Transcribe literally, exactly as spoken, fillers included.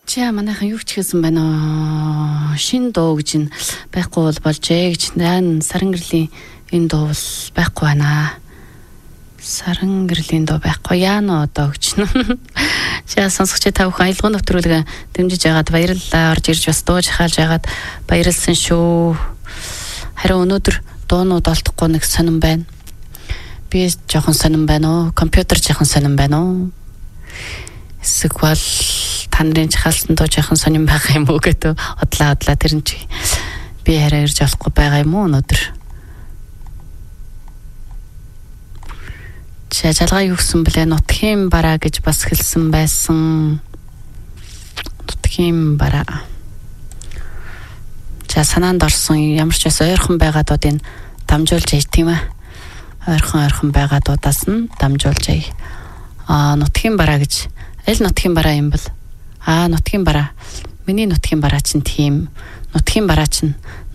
Чи манайхан юу ч хийсэн байна аа. Шин дуу гэж нь байхгүй бол болжээ гэж нэн саран гэрлийн энэ дуу бол байхгүй байна. Саран гэрлийн дуу байхгүй яана одоо гэж нь. Чи сонсогч та бүхэн аялал нэвтрүүлэг дэмжиж байгаад баярлалаа. Орж ирж бас дууж хаалж байгаад баярлсан шүү. Харин өнөөдөр дуунууд олдохгүй нэг сонирн байна. Би жоохон сонирн байна уу? Компьютер жоохон сонирн байна уу? Эсвэл та нарын чахалсан дуу жоохон сонирн байгаа юм уу гэдэг одлаа одлаа тэр нь чи би хараа ирж болохгүй байгаа юм уу өнөөдөр? Чи жалгаа юу гэсэн блэ? Нутгийн бараа гэж бас хэлсэн байсан. Нутгийн бараа. За санаанд орсон ямар ч бас ойрхон байгаа дуудыг дамжуулж ий тийм ээ. Ойрхон ойрхон байгаа дуудаас нь дамжуулж ий. Аа нутгийн бараа гэж аль нутгийн бараа юм бол? Аа нутгийн бараа. Миний нутгийн бараа чинь тийм. Нутгийн бараа чинь